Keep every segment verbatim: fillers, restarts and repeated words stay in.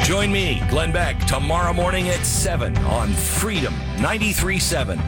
Join me, Glenn Beck, tomorrow morning at seven on Freedom ninety-three point seven.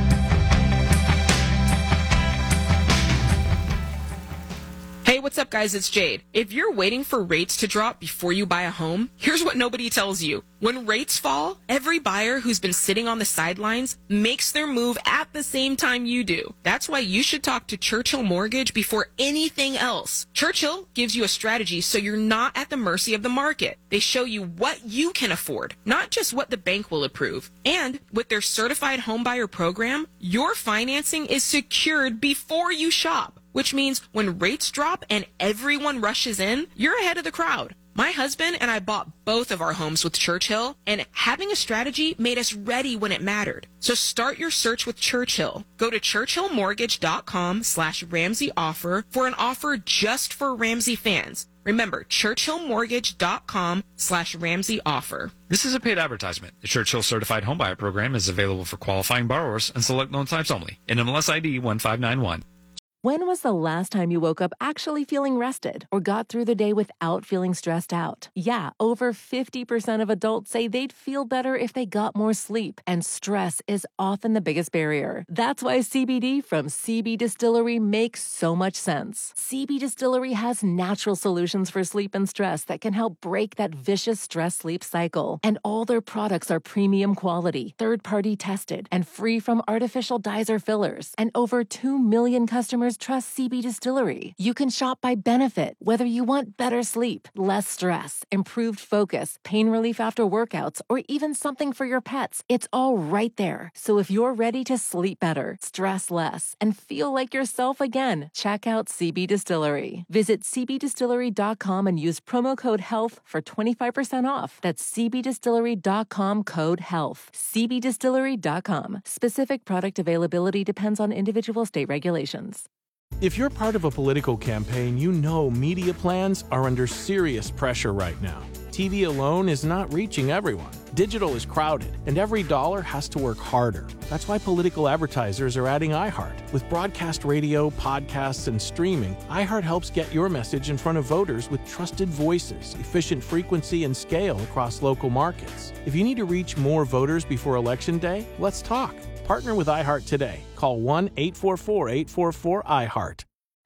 Hey, what's up, guys? It's Jade. If you're waiting for rates to drop before you buy a home, here's what nobody tells you. When rates fall, every buyer who's been sitting on the sidelines makes their move at the same time you do. That's why you should talk to Churchill Mortgage before anything else. Churchill gives you a strategy so you're not at the mercy of the market. They show you what you can afford, not just what the bank will approve. And with their certified homebuyer program, your financing is secured before you shop, which means when rates drop and everyone rushes in, you're ahead of the crowd. My husband and I bought both of our homes with Churchill, and having a strategy made us ready when it mattered. So start your search with Churchill. Go to churchillmortgage.com slash Ramsey offer for an offer just for Ramsey fans. Remember, churchillmortgage.com slash Ramsey offer. This is a paid advertisement. The Churchill Certified Homebuyer Program is available for qualifying borrowers and select loan types only. N M L S I D one five nine one. When was the last time you woke up actually feeling rested or got through the day without feeling stressed out? Yeah, over fifty percent of adults say they'd feel better if they got more sleep, and stress is often the biggest barrier. That's why C B D from C B Distillery makes so much sense. C B Distillery has natural solutions for sleep and stress that can help break that vicious stress-sleep cycle. And all their products are premium quality, third-party tested, and free from artificial dyes or fillers. And over two million customers trust C B Distillery. You can shop by benefit, whether you want better sleep, less stress, improved focus, pain relief after workouts, or even something for your pets. It's all right there. So if you're ready to sleep better, stress less, and feel like yourself again, check out C B Distillery. Visit c b distillery dot com and use promo code HEALTH for twenty-five percent off. That's c b distillery dot com code HEALTH. c b distillery dot com. Specific product availability depends on individual state regulations. If you're part of a political campaign, you know media plans are under serious pressure right now. T V alone is not reaching everyone. Digital is crowded, and every dollar has to work harder. That's why political advertisers are adding iHeart. With broadcast radio, podcasts, and streaming, iHeart helps get your message in front of voters with trusted voices, efficient frequency, and scale across local markets. If you need to reach more voters before Election Day, let's talk. Partner with iHeart today. Call one eight four four, eight four four, I heart.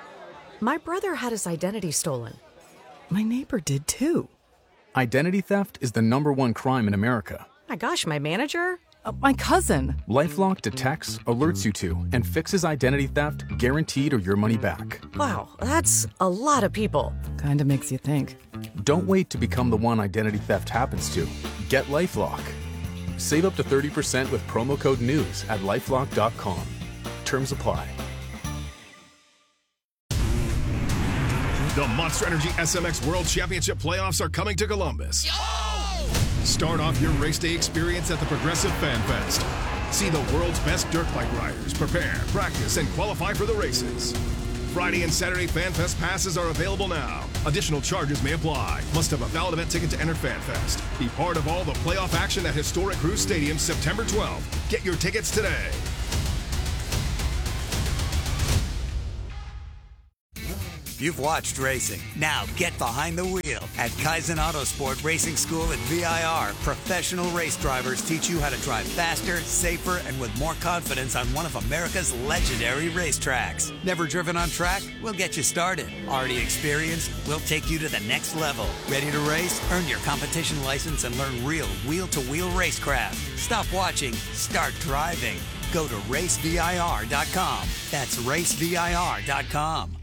My brother had his identity stolen. My neighbor did too. Identity theft is the number one crime in America. My gosh, my manager? Uh, my cousin. LifeLock detects, alerts you to, and fixes identity theft guaranteed or your money back. Wow, that's a lot of people. Kinda makes you think. Don't wait to become the one identity theft happens to. Get LifeLock. Save up to thirty percent with promo code NEWS at lifelock dot com. Terms apply. The Monster Energy S M X World Championship playoffs are coming to Columbus. Yo! Start off your race day experience at the Progressive Fan Fest. See the world's best dirt bike riders prepare, practice, and qualify for the races. Friday and Saturday Fan Fest passes are available now. Additional charges may apply. Must have a valid event ticket to enter Fan Fest. Be part of all the playoff action at historic Cruise Stadium September twelfth. Get your tickets today. You've watched racing. Now get behind the wheel. At Kaizen Autosport Racing School at V I R, professional race drivers teach you how to drive faster, safer, and with more confidence on one of America's legendary racetracks. Never driven on track? We'll get you started. Already experienced? We'll take you to the next level. Ready to race? Earn your competition license and learn real wheel-to-wheel racecraft. Stop watching. Start driving. Go to race V I R dot com. That's race V I R dot com.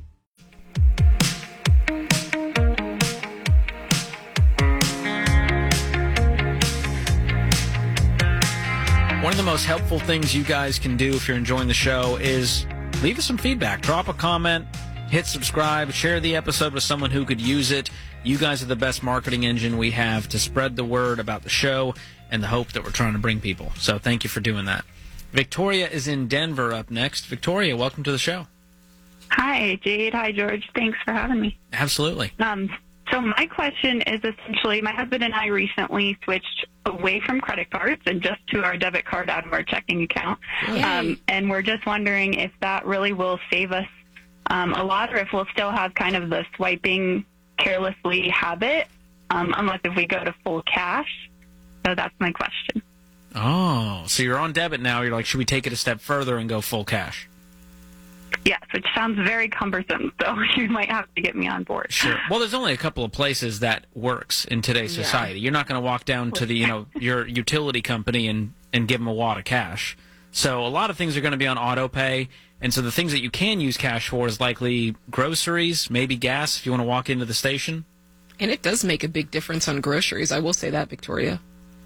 One of the most helpful things you guys can do if you're enjoying the show is leave us some feedback. Drop a comment, hit subscribe, share the episode with someone who could use it. You guys are the best marketing engine we have to spread the word about the show and the hope that we're trying to bring people. So thank you for doing that. Victoria is in Denver up next. Victoria, welcome to the show. Hi, Jade. Hi, George. Thanks for having me. Absolutely. Um, so my question is essentially, my husband and I recently switched away from credit cards and just to our debit card out of our checking account. Um, and we're just wondering if that really will save us um, a lot, or if we'll still have kind of the swiping carelessly habit um, unless if we go to full cash. So that's my question. Oh, so you're on debit now. You're like, should we take it a step further and go full cash? Yes, which sounds very cumbersome, so you might have to get me on board. Sure. Well, there's only a couple of places that works in today's Yeah. society. You're not going to walk down to the, you know, your utility company and, and give them a wad of cash. So a lot of things are going to be on auto pay, and so the things that you can use cash for is likely groceries, maybe gas if you want to walk into the station. And it does make a big difference on groceries. I will say that, Victoria.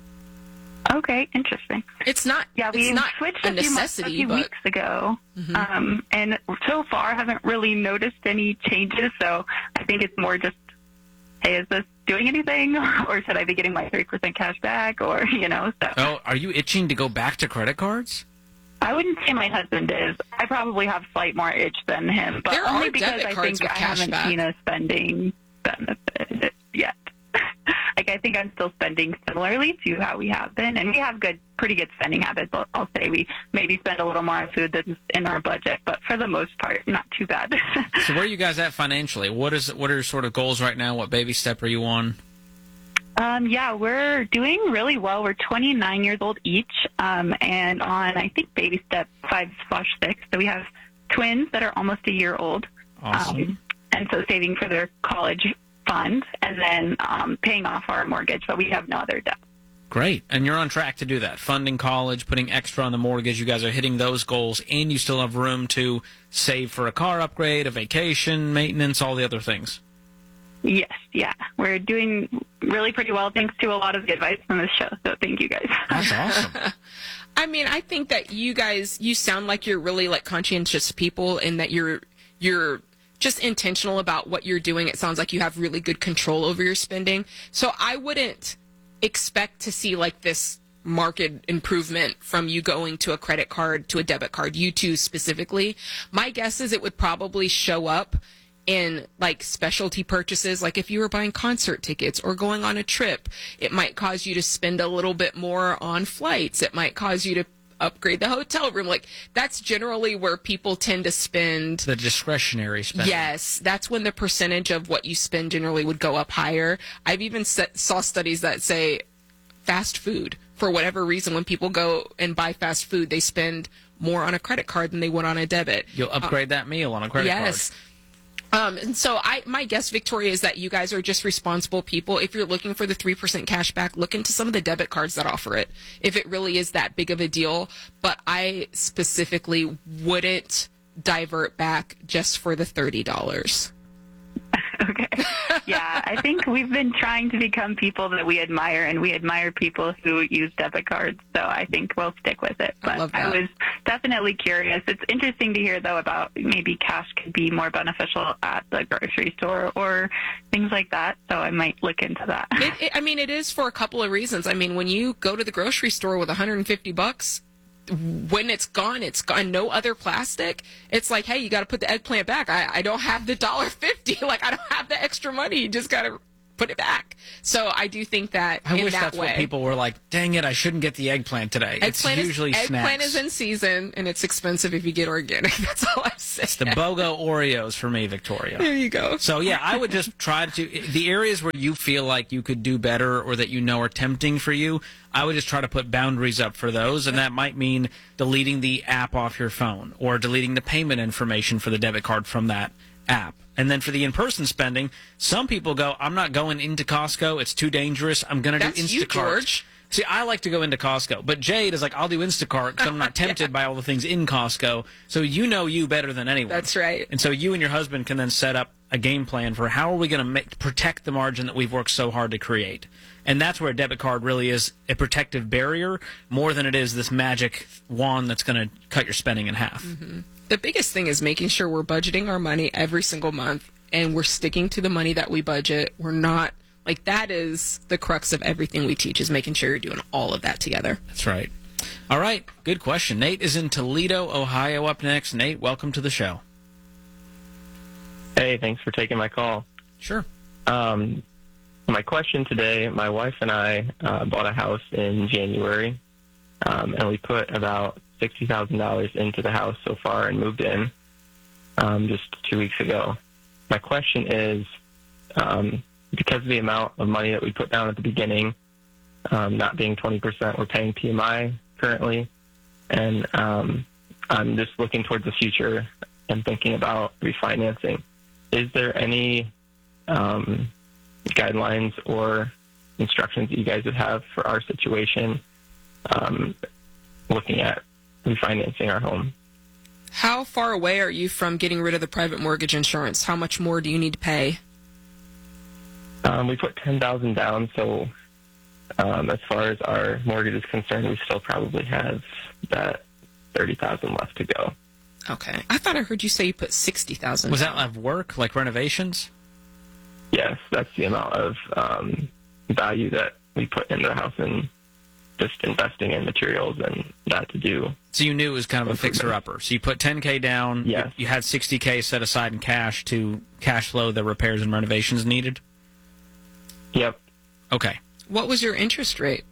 Okay, interesting. It's not. Yeah, we it's not switched a a few, months, a necessity, few but weeks ago, Mhm. um, and so far haven't really noticed any changes. So I think it's more just, hey, is this doing anything, or should I be getting my three percent cash back, or you know? So Oh, are you itching to go back to credit cards? I wouldn't say my husband is. I probably have slight more itch than him, but There only are because debit I cards think with I cash haven't back. seen a spending benefit yet. Like, I think I'm still spending similarly to how we have been, and we have good, pretty good spending habits. I'll, I'll say we maybe spend a little more on food than in our budget, but for the most part, not too bad. So where are you guys at financially? What is what are your sort of goals right now? What baby step are you on? Um, yeah, we're doing really well. We're twenty-nine years old each, um, and on, I think, baby step five slash six. So we have twins that are almost a year old. Awesome. Um, and so saving for their college fund, and then um, paying off our mortgage, but we have no other debt. Great. And you're on track to do that. Funding college, putting extra on the mortgage. You guys are hitting those goals, and you still have room to save for a car upgrade, a vacation, maintenance, all the other things. Yes, yeah. We're doing really pretty well thanks to a lot of the advice on this show, so thank you guys. That's awesome. I mean, I think that you guys, you sound like you're really like conscientious people, and that you're you're just intentional about what you're doing. It sounds like you have really good control over your spending. So I wouldn't expect to see like this market improvement from you going to a credit card to a debit card, you two specifically. My guess is it would probably show up in like specialty purchases, like if you were buying concert tickets or going on a trip. It might cause you to spend a little bit more on flights. It might cause you to upgrade the hotel room. Like, that's generally where people tend to spend. The discretionary spending. Yes, that's when the percentage of what you spend generally would go up higher. I've even set, saw studies that say fast food, for whatever reason, when people go and buy fast food, they spend more on a credit card than they would on a debit. You'll upgrade uh, that meal on a credit yes. card. Um, and so I, my guess, Victoria, is that you guys are just responsible people. If you're looking for the three percent cash back, look into some of the debit cards that offer it, if it really is that big of a deal. But I specifically wouldn't divert back just for the thirty dollars. Okay. Yeah, I think we've been trying to become people that we admire, and we admire people who use debit cards, so I think we'll stick with it. But I love that. I was definitely curious. It's interesting to hear, though, about maybe cash could be more beneficial at the grocery store or things like that, so I might look into that. It, it, I mean, it is for a couple of reasons. I mean, when you go to the grocery store with one hundred fifty bucks, when it's gone, it's gone. No other plastic. It's like, hey, you got to put the eggplant back. I, I don't have the one dollar fifty. Like, I don't have the extra money. You just got to put it back. So I do think that I in wish that that's way, what people were like, dang it, I shouldn't get the eggplant today. Eggplant it's usually is, snacks. Eggplant is in season, and it's expensive if you get organic. That's all I'm saying. It's the BOGO Oreos for me, Victoria. There you go. So, yeah, I would just try to, the areas where you feel like you could do better or that you know are tempting for you, I would just try to put boundaries up for those, and that might mean deleting the app off your phone or deleting the payment information for the debit card from that app. And then for the in-person spending, some people go, I'm not going into Costco. It's too dangerous. I'm going to do That's you, Instacart. George. See, I like to go into Costco, but Jade is like, I'll do Instacart because I'm not tempted Yeah. by all the things in Costco. So you know you better than anyone. That's right. And so you and your husband can then set up a game plan for how are we going to protect the margin that we've worked so hard to create. And that's where a debit card really is a protective barrier more than it is this magic wand that's going to cut your spending in half. Mm-hmm. The biggest thing is making sure we're budgeting our money every single month, and we're sticking to the money that we budget. We're not, like, that is the crux of everything we teach, is making sure you're doing all of that together. That's right. All right, good question. Nate is in Toledo, Ohio up next. Nate, welcome to the show. Hey, thanks for taking my call. Sure. Um, my question today, my wife and I uh, bought a house in January, um, and we put about sixty thousand dollars into the house so far and moved in um, just two weeks ago. My question is, um, because of the amount of money that we put down at the beginning, um, not being twenty percent, we're paying P M I currently. And um, I'm just looking towards the future and thinking about refinancing. Is there any um, guidelines or instructions that you guys would have for our situation, um, looking at refinancing our home? How far away are you from getting rid of the private mortgage insurance? How much more do you need to pay? Um, we put ten thousand dollars down, so um, as far as our mortgage is concerned, we still probably have that thirty thousand dollars left to go. Okay. I thought I heard you say you put sixty thousand dollars. Was that like work, like renovations? Yes, that's the amount of um, value that we put into the house and just investing in materials and that to do. So you knew it was kind of a fixer-upper. So you put ten K down. Yes. You, you had sixty K set aside in cash to cash flow the repairs and renovations needed? Yep. Okay. What was your interest rate?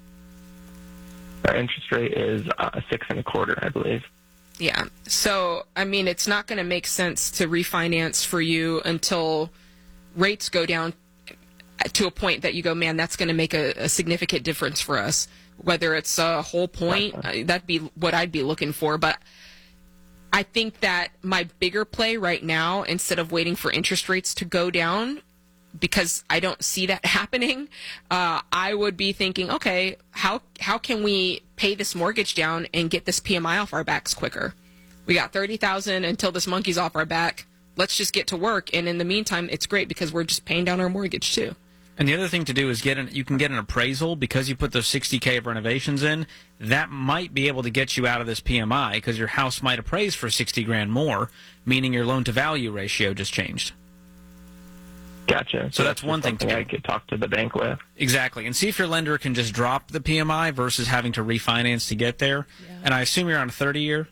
Our interest rate is uh, six and a quarter, I believe. Yeah. So, I mean, it's not going to make sense to refinance for you until rates go down to a point that you go, man, that's going to make a, a significant difference for us. Whether it's a whole point, uh, that'd be what I'd be looking for. But I think that my bigger play right now, instead of waiting for interest rates to go down, because I don't see that happening, uh, I would be thinking, okay, how how can we pay this mortgage down and get this P M I off our backs quicker? We got thirty thousand dollars until this monkey's off our back. Let's just get to work. And in the meantime, it's great because we're just paying down our mortgage too. And the other thing to do is get an, you can get an appraisal because you put those sixty K of renovations in. That might be able to get you out of this P M I because your house might appraise for sixty grand more, meaning your loan to value ratio just changed. Gotcha. So, so that's, that's one thing to do. I could talk to the bank with. Exactly. And see if your lender can just drop the P M I versus having to refinance to get there. Yeah. And I assume you're on a thirty year?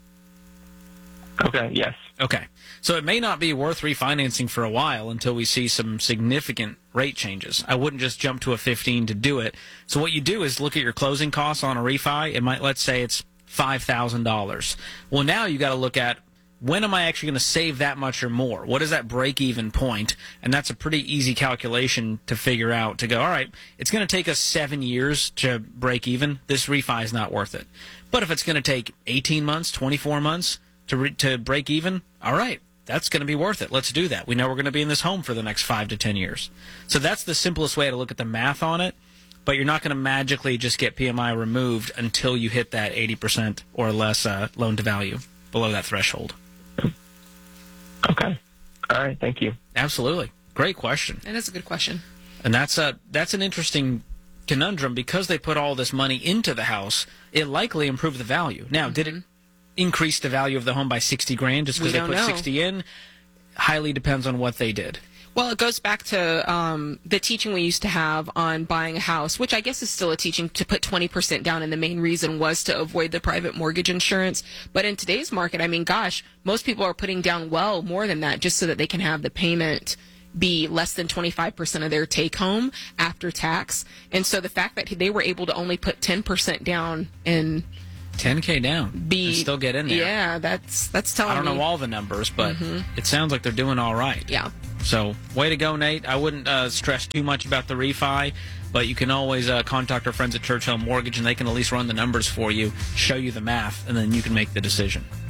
Okay, yes. Okay. So it may not be worth refinancing for a while until we see some significant rate changes. I wouldn't just jump to a fifteen to do it. So what you do is look at your closing costs on a refi. It might, let's say it's five thousand dollars. Well, now you got to look at, when am I actually going to save that much or more? What is that break-even point? And that's a pretty easy calculation to figure out, to go, all right, it's going to take us seven years to break even. This refi is not worth it. But if it's going to take eighteen months, twenty-four months to re- to break even, all right, that's going to be worth it. Let's do that. We know we're going to be in this home for the next five to ten years. So that's the simplest way to look at the math on it. But you're not going to magically just get P M I removed until you hit that eighty percent or less uh, loan-to-value, below that threshold. Okay. All right. Thank you. Absolutely. Great question. That is a good question. And that's a that's an interesting conundrum because they put all this money into the house. It likely improved the value. Now, mm-hmm. did it increase the value of the home by sixty grand just because they put know. sixty in? Highly depends on what they did. Well, it goes back to um, the teaching we used to have on buying a house, which I guess is still a teaching to put twenty percent down, and the main reason was to avoid the private mortgage insurance. But in today's market, I mean, gosh, most people are putting down well more than that just so that they can have the payment be less than twenty-five percent of their take-home after tax. And so the fact that they were able to only put ten percent down and ten K down be, and still get in there. Yeah, that's that's telling me. I don't me. know all the numbers, but mm-hmm. it sounds like they're doing all right. Yeah. So, way to go, Nate. I wouldn't uh, stress too much about the refi, but you can always uh, contact our friends at Churchill Mortgage, and they can at least run the numbers for you, show you the math, and then you can make the decision.